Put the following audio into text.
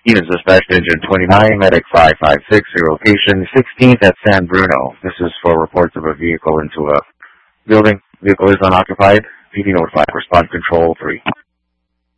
Unit dispatch engine 29, medic 556, your location 16th at San Bruno. This is for reports of a vehicle into a building. Vehicle is unoccupied. PD notify. Respond control 3.